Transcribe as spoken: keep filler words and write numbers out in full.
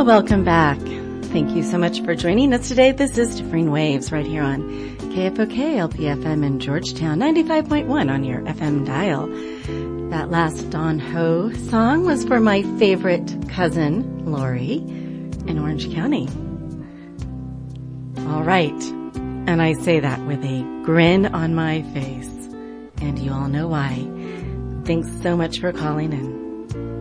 Well, welcome back. Thank you so much for joining us today. This is Differing Waves right here on K F O K L P F M in Georgetown, ninety-five point one on your F M dial. That last Don Ho song was for my favorite cousin, Lori, in Orange County. All right. And I say that with a grin on my face. And you all know why. Thanks so much for calling in.